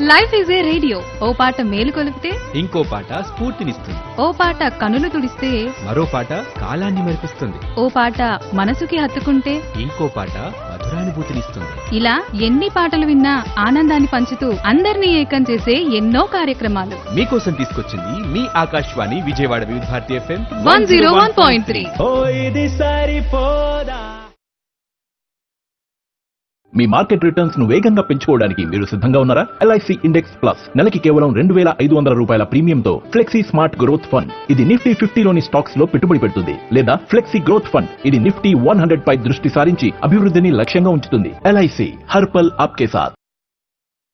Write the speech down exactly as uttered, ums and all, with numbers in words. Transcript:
Life is a radio, ఓ పాట మేలు కొలిపితే ఇంకో పాట స్ఫూర్తినిస్తుంది. ఓ పాట కనులు తుడిస్తే మరో పాట కాలాన్ని మరిపిస్తుంది. ఓ పాట మనసుకి హత్తుకుంటే ఇంకో పాట మధురానుభూతినిస్తుంది. ఇలా ఎన్ని పాటలు విన్నా ఆనందాన్ని పంచుతూ అందరినీ ఏకం చేసే ఎన్నో కార్యక్రమాలు మీకోసం తీసుకొచ్చింది మీ ఆకాశవాణి విజయవాడ వివిధ Bharati FM one zero one point three. మీ మార్కెట్ రిటర్న్స్ ను వేగంగా పెంచుకోవడానికి మీరు సిద్ధంగా ఉన్నారా? ఎల్ఐసి ఇండెక్స్ ప్లస్ నెలకి కేవలం రెండు వేల ఐదు వందల రూపాయల ప్రీమియంతో ఫ్లెక్సీ స్మార్ట్ గ్రోత్ ఫండ్. ఇది నిఫ్టీ ఫిఫ్టీలోని స్టాక్స్ లో పెట్టుబడి పెడుతుంది. లేదా ఫ్లెక్సీ గ్రోత్ ఫండ్, ఇది నిఫ్టీ వన్ హండ్రెడ్ పై దృష్టి సారించి అభివృద్ధిని లక్ష్యంగా ఉంచుతుంది. ఎల్ఐసి హర్ పల్ ఆప్కే సాథ్.